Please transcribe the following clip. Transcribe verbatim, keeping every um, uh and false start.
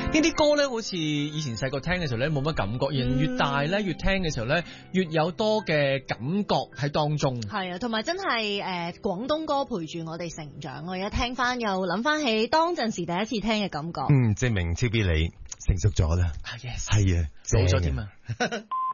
呢啲歌咧，好似以前細個聽嘅時候咧，冇乜感覺，人越大咧，越聽嘅時候咧，越有多嘅感覺喺當中。 係啊，同埋真係誒廣東歌陪住我哋成長，我而家聽翻又諗翻起當陣時第一次聽嘅感覺。 嗯，證明超 B 你成熟咗啦。 啊 yes， 係啊， 老咗添啊。